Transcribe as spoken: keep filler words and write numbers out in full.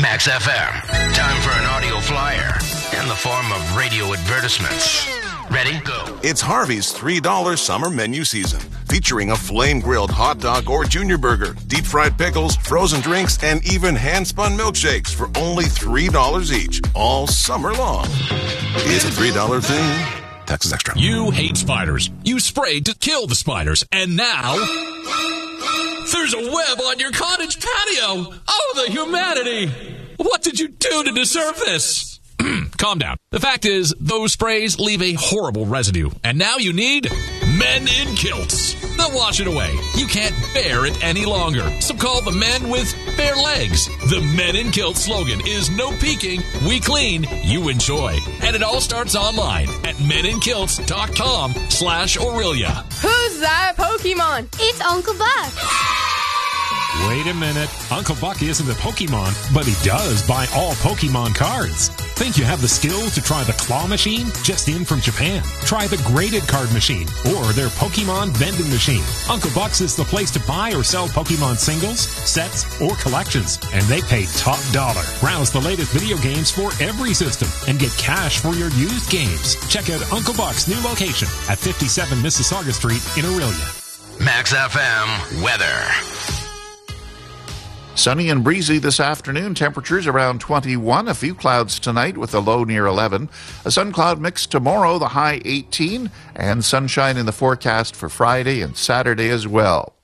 Max F M. Time for an audio flyer in the form of radio advertisements. Ready? Go. It's Harvey's three dollar summer menu season, featuring a flame-grilled hot dog or junior burger, deep-fried pickles, frozen drinks, and even hand-spun milkshakes for only three dollars each, all summer long. It's a three dollar thing. Taxes extra. You hate spiders. You sprayed to kill the spiders, and now there's a web on your cottage patio. Oh, the humanity. What did you do to deserve this? Calm down. The fact is, those sprays leave a horrible residue, and now you need Men in Kilts. They'll wash it away. You can't bear it any longer. So call the men with bare legs. The Men in Kilts slogan is no peeking, we clean, you enjoy. And it all starts online at meninKilts.com slash Aurelia. Who's that Pokemon? It's Uncle Buck. Wait a minute. Uncle Buck isn't a Pokemon, but he does buy all Pokemon cards. Think you have the skills to try the claw machine? Just in from Japan. Try the graded card machine or their Pokemon vending machine. Uncle Buck's is the place to buy or sell Pokemon singles, sets, or collections, and they pay top dollar. Browse the latest video games for every system and get cash for your used games. Check out Uncle Buck's new location at fifty-seven Mississauga Street in Aurelia. Max F M weather. Sunny and breezy this afternoon. Temperatures around twenty-one. A few clouds tonight with a low near eleven. A sun cloud mix tomorrow, the high eighteen. And sunshine in the forecast for Friday and Saturday as well.